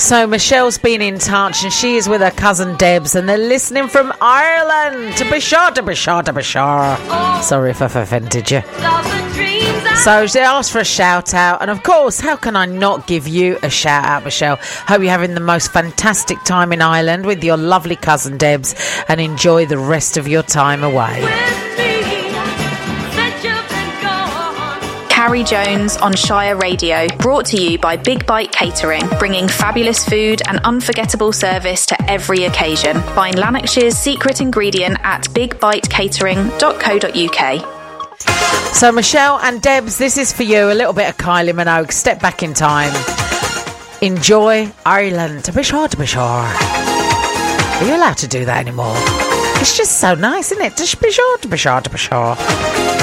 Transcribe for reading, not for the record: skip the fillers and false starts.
So Michelle's been in touch and she is with her cousin Debs and they're listening from Ireland. To be sure. Sorry if I've offended you. So they asked for a shout out, and of course, how can I not give you a shout out, Michelle? Hope you're having the most fantastic time in Ireland with your lovely cousin Debs, and enjoy the rest of your time away. Carrie Jones on Shire Radio, brought to you by Big Bite Catering, bringing fabulous food and unforgettable service to every occasion. Find Lanarkshire's secret ingredient at bigbitecatering.co.uk. So Michelle and Debs, this is for you. A little bit of Kylie Minogue. Step back in time. Enjoy Ireland. To be sure. Are you allowed to do that anymore? It's just so nice, isn't it? To be sure.